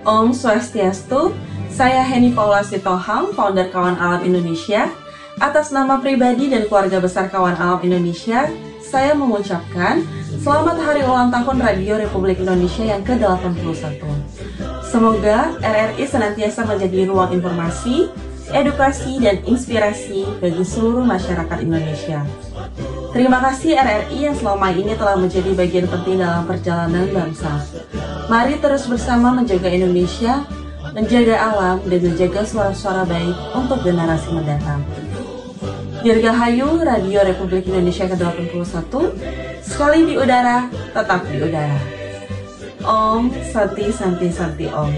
Om Swastiastu, saya Heni Paula Sitohang, founder Kawan Alam Indonesia. Atas nama pribadi dan keluarga besar Kawan Alam Indonesia, saya mengucapkan selamat hari ulang tahun Radio Republik Indonesia yang ke-81. Semoga RRI senantiasa menjadi ruang informasi, edukasi, dan inspirasi bagi seluruh masyarakat Indonesia. Terima kasih RRI yang selama ini telah menjadi bagian penting dalam perjalanan bangsa. Mari terus bersama menjaga Indonesia, menjaga alam, dan menjaga suara-suara baik untuk generasi mendatang. Dirgahayu Radio Republik Indonesia ke-81, sekali di udara, tetap di udara. Om Santi Santi Santi Om.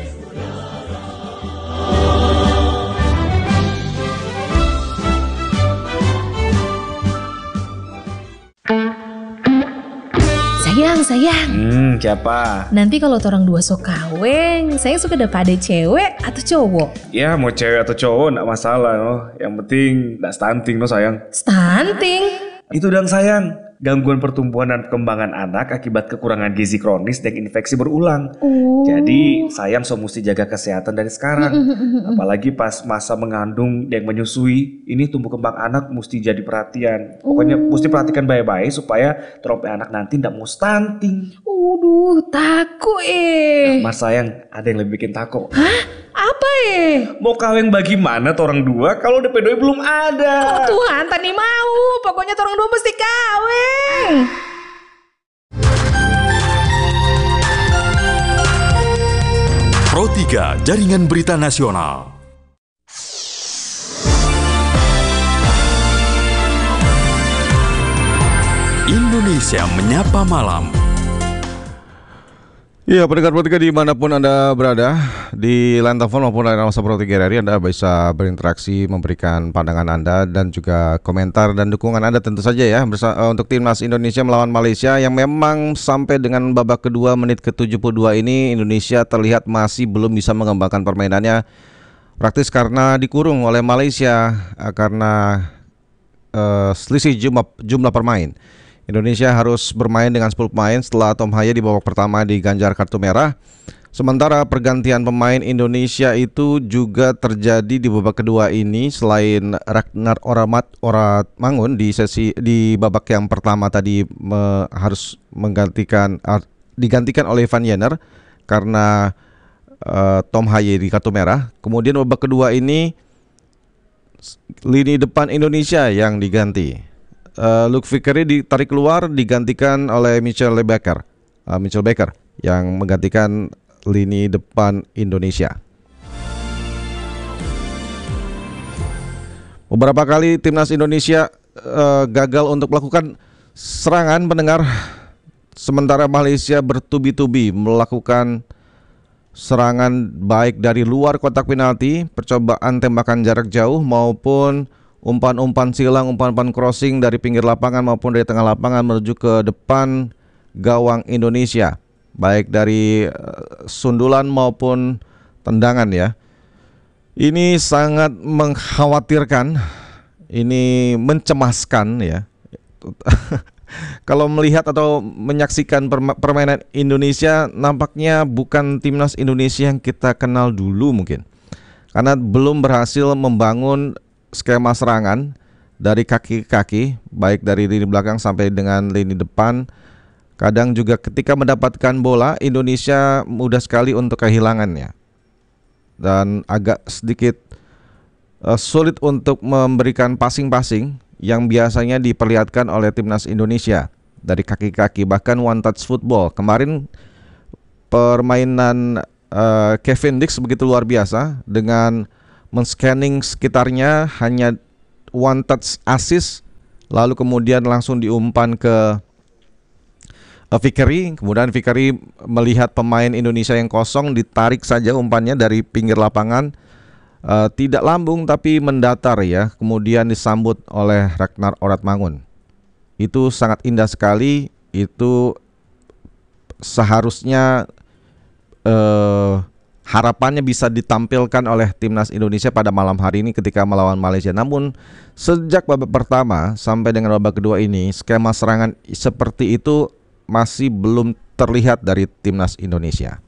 Sayang. Siapa? Nanti kalau orang dua sok kaweng, saya suka dapat ada cewek atau cowok? Ya mau cewek atau cowok gak masalah no. Yang penting gak stunting no sayang. Stunting? Itu dong sayang, gangguan pertumbuhan dan perkembangan anak akibat kekurangan gizi kronis dan infeksi berulang. Jadi sayang so mesti jaga kesehatan dari sekarang. Apalagi pas masa mengandung dan menyusui, ini tumbuh kembang anak mesti jadi perhatian. Pokoknya mesti perhatikan baik-baik supaya trope anak nanti ndak mau stunting. Takut Mas sayang, ada yang lebih bikin takut. Hah? Apa Mau kawin bagaimana orang dua kalau DP doi belum ada? Oh Tuhan, tadi mau. Pokoknya orang dua mesti kawin. Pro 3 Jaringan Berita Nasional. Indonesia Menyapa Malam. Ya, pendengar Pro 3 dimanapun Anda berada, di line telepon maupun line WhatsApp Pro 3 RRI, Anda bisa berinteraksi, memberikan pandangan Anda dan juga komentar dan dukungan Anda tentu saja ya untuk Timnas Indonesia melawan Malaysia yang memang sampai dengan babak kedua menit ke-72 ini Indonesia terlihat masih belum bisa mengembangkan permainannya, praktis karena dikurung oleh Malaysia karena selisih jumlah permain. Indonesia harus bermain dengan 10 pemain setelah Tom Haye di babak pertama diganjar kartu merah. Sementara pergantian pemain Indonesia itu juga terjadi di babak kedua ini. Selain Ragnar Oratmangun di babak yang pertama tadi harus digantikan oleh Van Jenner karena Tom Haye di kartu merah. Kemudian babak kedua ini lini depan Indonesia yang diganti. Luke Vickery ditarik keluar digantikan oleh Mitchell Baker yang menggantikan lini depan Indonesia. Beberapa kali timnas Indonesia gagal untuk melakukan serangan pendengar, sementara Malaysia bertubi-tubi melakukan serangan baik dari luar kotak penalti, percobaan tembakan jarak jauh maupun umpan-umpan silang, umpan-umpan crossing dari pinggir lapangan maupun dari tengah lapangan menuju ke depan gawang Indonesia, baik dari sundulan maupun tendangan ya. Ini sangat mengkhawatirkan, ini mencemaskan ya. Kalau melihat atau menyaksikan permainan Indonesia, nampaknya bukan timnas Indonesia yang kita kenal dulu mungkin, karena belum berhasil membangun skema serangan dari kaki ke kaki, baik dari lini belakang sampai dengan lini depan. Kadang juga ketika mendapatkan bola, Indonesia mudah sekali untuk kehilangannya dan agak sedikit sulit untuk memberikan passing-passing yang biasanya diperlihatkan oleh timnas Indonesia dari kaki ke kaki, bahkan one touch football. Kemarin permainan Kevin Dix begitu luar biasa dengan men-scanning sekitarnya, hanya one touch assist, lalu kemudian langsung diumpan ke Vickery. Kemudian Vickery melihat pemain Indonesia yang kosong, ditarik saja umpannya dari pinggir lapangan, tidak lambung tapi mendatar ya. Kemudian disambut oleh Ragnar Oratmangun. Itu sangat indah sekali. Itu seharusnya harapannya bisa ditampilkan oleh timnas Indonesia pada malam hari ini ketika melawan Malaysia. Namun sejak babak pertama sampai dengan babak kedua ini, skema serangan seperti itu masih belum terlihat dari timnas Indonesia.